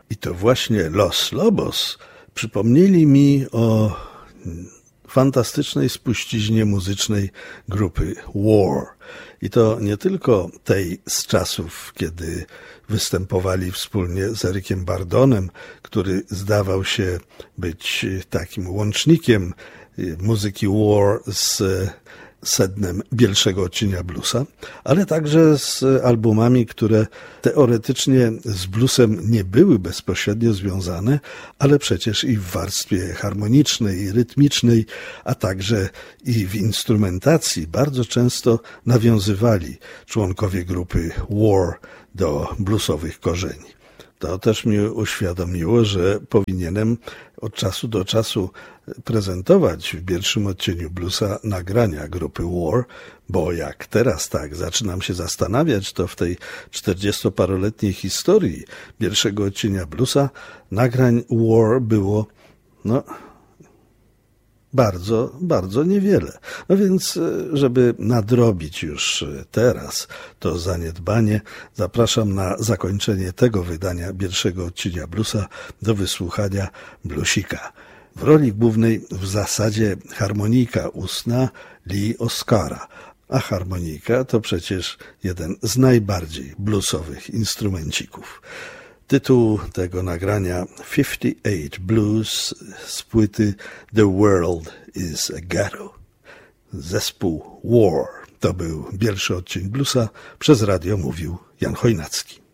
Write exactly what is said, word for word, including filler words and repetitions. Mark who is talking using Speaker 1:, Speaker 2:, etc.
Speaker 1: I to właśnie Los Lobos przypomnieli mi o fantastycznej spuściźnie muzycznej grupy War. I to nie tylko tej z czasów, kiedy występowali wspólnie z Erikiem Bardonem, który zdawał się być takim łącznikiem muzyki War z sednem Bielszego Odcienia Bluesa, ale także z albumami, które teoretycznie z bluesem nie były bezpośrednio związane, ale przecież i w warstwie harmonicznej, i rytmicznej, a także i w instrumentacji bardzo często nawiązywali członkowie grupy War do bluesowych korzeni. To też mi uświadomiło, że powinienem od czasu do czasu prezentować w Bielszym Odcieniu Bluesa nagrania grupy War, bo jak teraz tak zaczynam się zastanawiać, to w tej czterdziestoparoletniej historii Bielszego Odcienia Bluesa nagrań War było, no, bardzo, bardzo niewiele. No więc, żeby nadrobić już teraz to zaniedbanie, zapraszam na zakończenie tego wydania Bielszego Odcienia Bluesa do wysłuchania bluesika. W roli głównej w zasadzie harmonika ustna Lee Oscara, a harmonika to przecież jeden z najbardziej bluesowych instrumencików. Tytuł tego nagrania fifty eight Blues z płyty The World is a Ghetto. Zespół War. To był Bielszy Odcień Bluesa. Przez radio mówił Jan Chojnacki.